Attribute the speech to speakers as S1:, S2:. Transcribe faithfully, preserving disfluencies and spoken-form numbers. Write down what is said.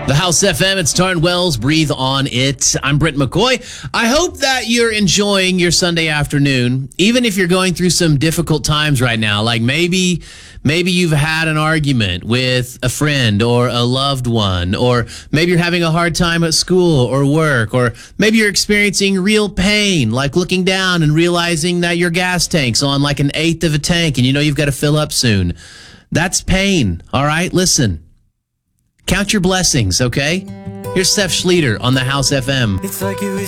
S1: The House F M, it's Tarn Wells, Breathe on It. I'm Brent McCoy. I hope that you're enjoying your Sunday afternoon, even if you're going through some difficult times right now. Like maybe, maybe you've had an argument with a friend or a loved one, or maybe you're having a hard time at school or work, or maybe you're experiencing real pain, like looking down and realizing that your gas tank's on like an eighth of a tank and you know you've got to fill up soon. That's pain, all right? Listen. Count your blessings, okay? Here's Steph Schleter on the House F M.
S2: It's like you